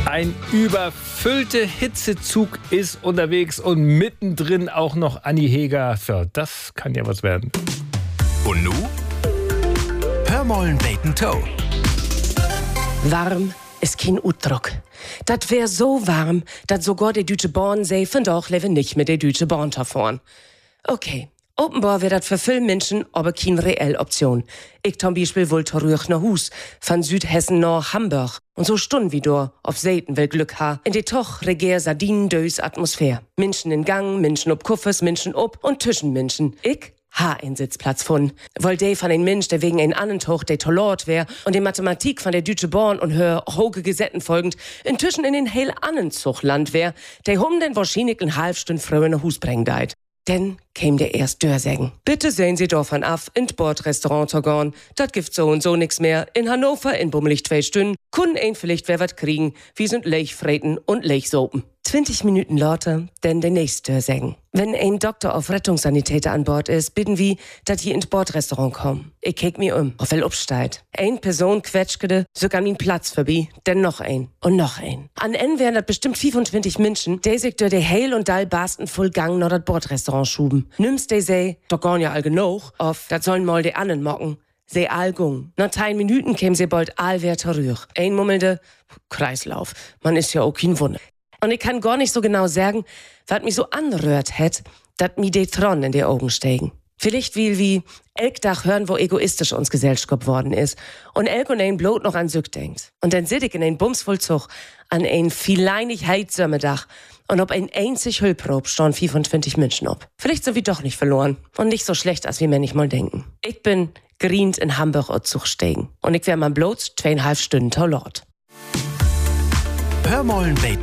Ein überfüllter Hitzezug ist unterwegs und mittendrin auch noch Anni Heger. So, das kann ja was werden. Und nu? Hör mollen beten Toe. Warm ist kein Utdruck. Dat wär so warm, dat sogar die Deutsche Bahn sei von doch leben nicht mit der Deutsche Bahn fahren. Okay, offenbar wär dat für viele Menschen aber keine reelle Option. Ich zum Beispiel wohl zurück nach Hus, von Südhessen nach Hamburg. Und so Stunden wie du auf Seiten will Glück ha. In die toch regier Sardinen-dös Atmosphäre. Menschen in Gang, Menschen ob Kuffers, Menschen ob und zwischen Menschen. Ich ha einen Sitzplatz von. Weil de von ein Mensch, der wegen ein anderen Tuch der Tollort wär und die Mathematik von der Deutsche Bahn und hör hoge Gesetten folgend inzwischen in den hell anderen Zuchtland wär, der den wahrscheinlich eine halbe Stunde früher nach Hus bringen deit. Denn käm der erst Dörsägen. Bitte sehen Sie davon ab, in Bordrestaurant zu gehen. Dat gibt so und so nix mehr. In Hannover in bummelig 2 Stunden. Kunden ein vielleicht wer wat kriegen. Wir sind Lechfreten und Lechsopen. 20 Minuten lauter, denn der nächste Dörsägen. Wenn ein Doktor auf Rettungssanitäter an Bord ist, bitten wir, dass hier ins Bordrestaurant kommen. Ich kick mir auf wel upsteigt. Ein Person quetschkede, so kann ihn Platz vorbei, denn noch ein und noch ein. An N wären das bestimmt 25 Menschen, die sich durch die Heil und Dall barsten voll Gang nach das Bordrestaurant schuben. Nimmst die sei, doch gar ja all genug, auf, dat sollen mal die annen mocken. Sie all gung. Nach 10 Minuten käm sie bald all wer zurück. Ein mummelnde Kreislauf. Man ist ja auch kein Wunder. Und ich kann gar nicht so genau sagen, was mich so anrührt hätt, dat mi de Tron in die Augen steigen. Vielleicht wie elk Dach hören, wo egoistisch uns Gesellschaft geworden ist. Und elk und ein Blut noch an Sück denkt. Und dann sit ich in ein Bumsvollzug an ein vieleinig Heizsömmedach. Und ob ein einzig Hüllprob stehen 25 Menschen ob. Vielleicht sind wir doch nicht verloren. Und nicht so schlecht, als wir manchmal denken. Ich bin grient in Hamburg und Zug steigen. Und ich wär mal bloß 2,5 Stunden Tollort. Hör mollen beten